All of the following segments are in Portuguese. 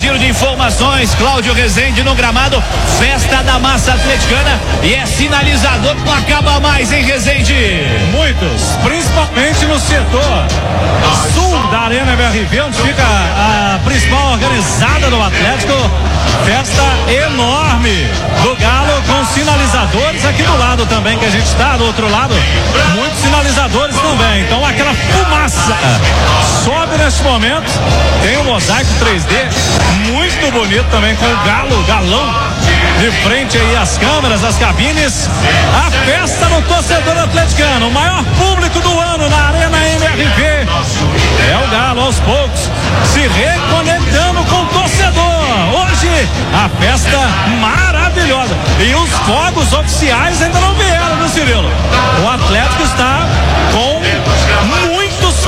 giro de informações, Cláudio Rezende no gramado, festa da massa atleticana e é sinalizador que não acaba mais, hein, Rezende? Muitos, principalmente no setor sul da Arena MRV, onde fica a principal organizada do Atlético. Festa enorme do Galo com sinalizadores aqui do lado também, que a gente está do outro lado, muitos sinalizadores também. Então aquela fumaça sobe neste momento. Tem um mosaico 3D muito bonito também, com o galão de frente aí às câmeras, às cabines. A festa no torcedor atleticano, o maior público do ano na Arena MRV. É o Galo aos poucos se reconectando com o torcedor. Hoje a festa maravilhosa e os fogos oficiais ainda não vieram, viu, Cirilo? O Atlético está com muitos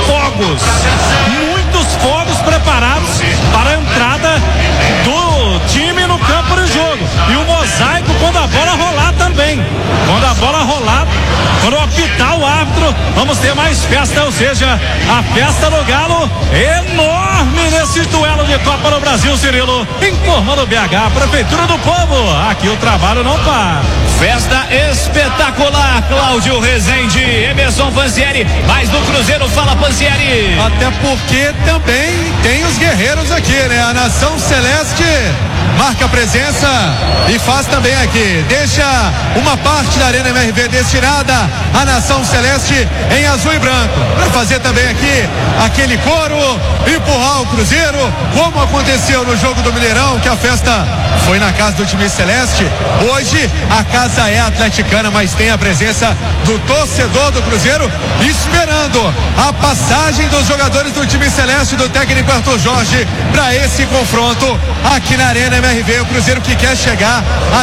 fogos preparados para a entrada do time no campo de jogo. E o mosaico quando a bola rolar também. Quando a bola rolar, quando apitar o árbitro, vamos ter mais festa, ou seja, a festa do Galo enorme nesse duelo de Copa do Brasil, Cirilo. Informando o BH, Prefeitura do Povo. Aqui o trabalho não para. Festa espetacular, Cláudio Rezende, Emerson Pansieri, mais do Cruzeiro, fala Pansieri. Até porque também tem os guerreiros aqui, né? A Nação Celeste marca presença e faz também aqui. Deixa uma parte da Arena MRV destinada à Nação Celeste em azul e branco. Para fazer também aqui aquele coro, empurrar o Cruzeiro, como aconteceu no jogo do Mineirão, que a festa foi na casa do time Celeste. Hoje a casa é atleticana, mas tem a presença do torcedor do Cruzeiro esperando a passagem dos jogadores do time Celeste, do técnico Arthur Jorge, para esse confronto aqui na Arena MRV. O Cruzeiro que quer chegar à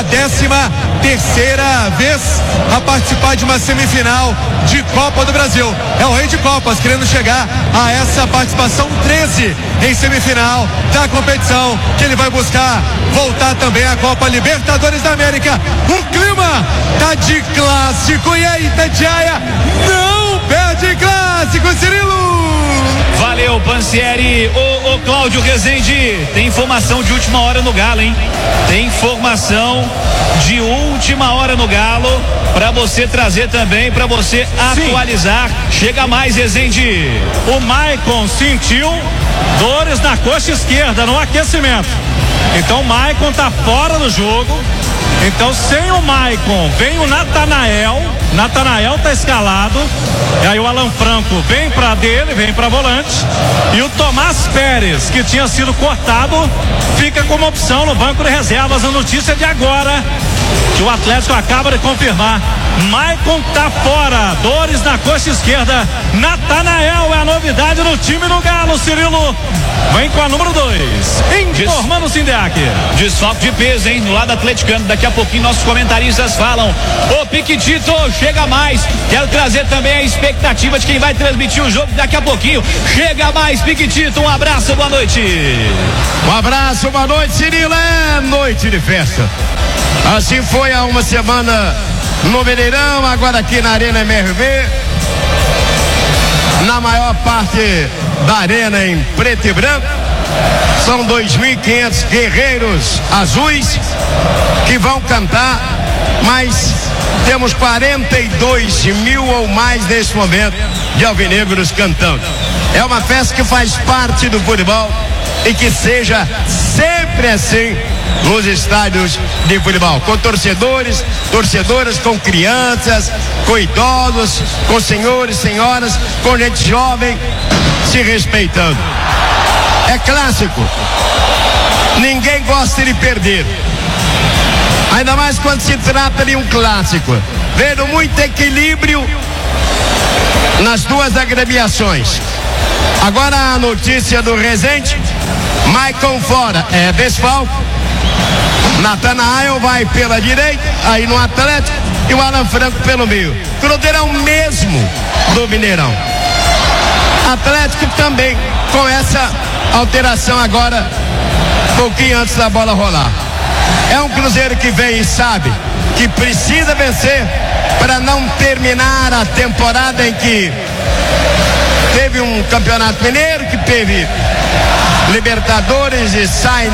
13ª vez a participar de uma semifinal de Copa do Brasil. É o rei de Copas, querendo chegar a essa participação 13 em semifinal da competição, que ele vai buscar voltar também à Copa Libertadores da América. O clima tá de clássico e aí, Itatiaia não perde clássico, Cirilo. Valeu, Pansieri. Ô Cláudio Rezende, tem informação de última hora no Galo, hein? Tem informação de última hora no Galo pra você trazer também, pra você atualizar. Chega mais, Rezende. O Maicon sentiu dores na coxa esquerda no aquecimento. Então o Maicon tá fora do jogo. Então sem o Maicon vem o Natanael tá escalado, e aí o Alan Franco vem pra dele, vem pra volante, e o Tomás Pérez, que tinha sido cortado, fica como opção no banco de reservas. A notícia de agora, que o Atlético acaba de confirmar: Maicon tá fora, dores na coxa esquerda. Natanael é a novidade no time do Galo, Cirilo. Vem com a número 2, informando o Sindeac. Desfalque de peso, hein? No lado atleticano. Daqui a pouquinho nossos comentaristas falam. Ô Piquitito, chega mais. Quero trazer também a expectativa de quem vai transmitir o jogo daqui a pouquinho. Chega mais, Piquitito. Um abraço, boa noite. Um abraço, boa noite, Cirilo. É noite de festa. Assim foi há uma semana no Mineirão, agora aqui na Arena MRV. Na maior parte da arena em preto e branco. São 2.500 guerreiros azuis que vão cantar, mas temos 42 mil ou mais nesse momento de alvinegros cantando. É uma festa que faz parte do futebol e que seja sempre assim nos estádios de futebol, com torcedores, torcedoras, com crianças, com idosos, com senhores, senhoras, com gente jovem, se respeitando. É clássico, ninguém gosta de perder, ainda mais quando se trata de um clássico. Vendo muito equilíbrio nas duas agremiações. Agora a notícia do Rezende: Maicon fora, é desfalque. Natanael vai pela direita, aí no Atlético, e o Alan Franco pelo meio. Cruzeiro é o mesmo do Mineirão. Atlético também com essa alteração agora, pouquinho antes da bola rolar. É um Cruzeiro que vem e sabe que precisa vencer para não terminar a temporada em que teve um Campeonato Mineiro, que teve Libertadores e sai